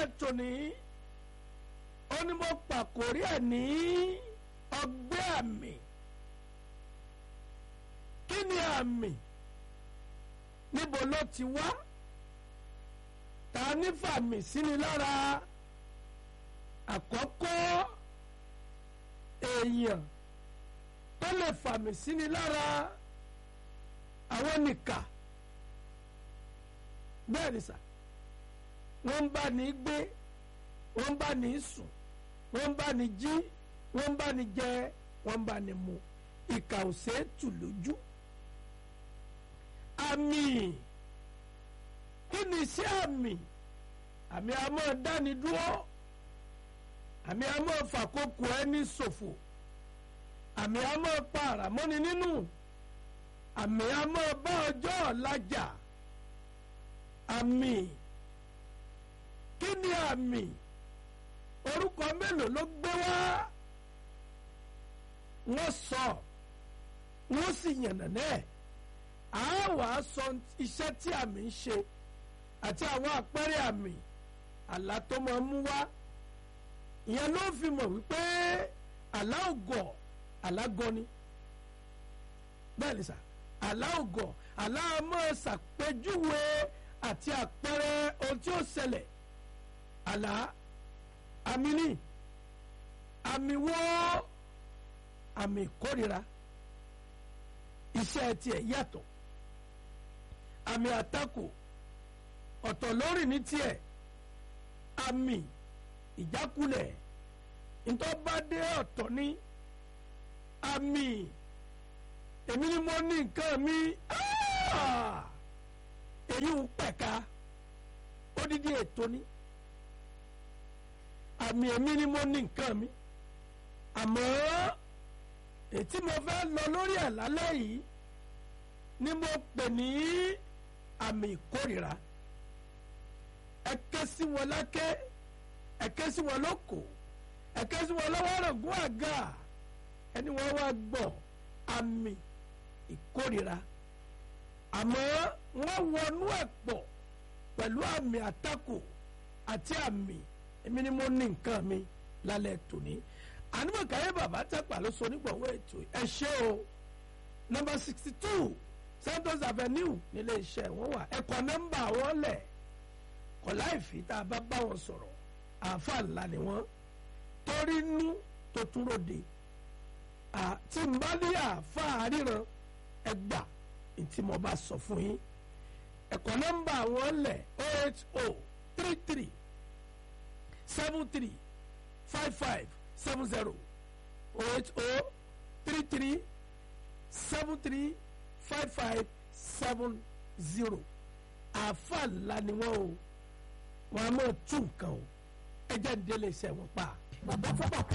lálẹ́ tòní ó ní mo pàkórí ẹ̀ ní ọgbẹ́ àmì. Kí ni àmì? Níbo ló ti wá? Ta ní fàmì síni lára? Àkọ́kọ́ èèyàn tó lè fàmì síni lára àwọn nìkà. Bẹ́ẹ̀ ni sà, wọ́n ń bá ní gbé, wọ́n ń bá ní sùn, wọ́n ń bá ní jí, wọ́n ń bá ní jẹ, wọ́n ń bá ní mu. Ìkà ò ṣe é tù lójú. Àmì, kí ni iṣẹ́ àmì? Àmì a máa dáni dúró, àmì a máa fàkókò ẹni ṣòfò, àmì a máa pa àràmọ́ni nínú, àmì a máa bá ọjọ́ ọ̀la jà. Àmì, kí ni àmì? Orúkọ mélòó ló gbé wá? Wọ́n sọ, wọ́n sì yànnàná ẹ̀. A wá sọ iṣẹ́ tí àmì ń ṣe àti àwọn àpẹẹrẹ àmì àlá tó máa mú wá. Ìyẹn ló fi mọ̀ wípé àlá ògọ̀, àlá gọni. Bẹ́ẹ̀ ni sà, àlá ògọ̀, àlá máa ṣàpèjúwe àti àpẹẹrẹ ohun tí ó ṣẹlẹ̀. Àlá àmì ni, àmì wo? Àmì ìkórira. Iṣẹ́ tiẹ̀ yàtọ̀. Àmì àtakò ọ̀tọ̀ lórí ní tiẹ̀. Àmì ìjákulẹ̀ ntọ́badé ọ̀tọ̀ ní. Àmì èmi ni mo ní nǹkan mi, èyí ń pẹ̀ka odidi ètò ní. Àmì èmi ni mo ní nǹkan mi, àmọ́ ètí mo fẹ́ lọ lórí ẹ̀ lálẹ́ yìí ni mo pè ní àmì ìkórìíra. Ẹ ké sí wọn lákè, ẹ ké sí wọn lóko, ẹ ké sí wọn lọ́wọ́ rògùn àga, ẹni wọ́n wá gbọ́ àmì ìkórìíra. Àmọ́ wọ́n wọnú ẹ̀ pọ̀ pẹ̀lú àmì àtakò àti àmì èmi ni mo ní nǹkan mi lálẹ́ tòní. Ànímọ̀káyé bàbá Tápà ló sọ nígbàwọ́ ètò ẹ ṣé o. Number 62 Santos Avenue nílé iṣẹ́ wọn wà. Ẹ̀kọ́ nọ́mbà wọn lẹ̀ kọ̀ láìfi tá a bá bá wọn sọ̀rọ̀. Àáfà ńlá ni wọ́n torí inú tó tún ròde. Tí n bá ní àáfà àríran ẹgbà tí mo bá sọ fún yín. Ẹ̀kọ́ nọ́mbà wọn lẹ̀ 08033 73 55 70 08033 73 55 70. Àáfà ńlá ni wọ́n o, wọ́n á máa tún nǹkan o. Ẹ jẹ́ ń délé iṣẹ́ wọn pa.